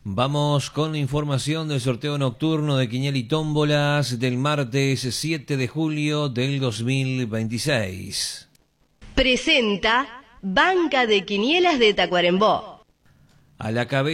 Vamos con la información del sorteo nocturno de Quiniela y Tómbolas del martes 7 de julio del 2026. Presenta Banca de Quinielas de Tacuarembó. A la cabeza